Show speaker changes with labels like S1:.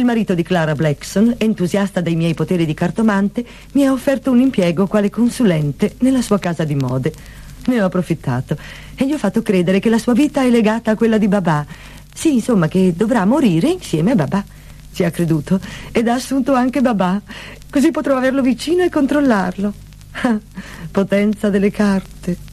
S1: Il marito di Clara Blackson, entusiasta dei miei poteri di cartomante, mi ha offerto un impiego quale consulente nella sua casa di mode. Ne ho approfittato e gli ho fatto credere che la sua vita è legata a quella di Babà. Sì, insomma, che dovrà morire insieme a Babà. Ci ha creduto ed ha assunto anche Babà, così potrò averlo vicino e controllarlo. Potenza delle carte.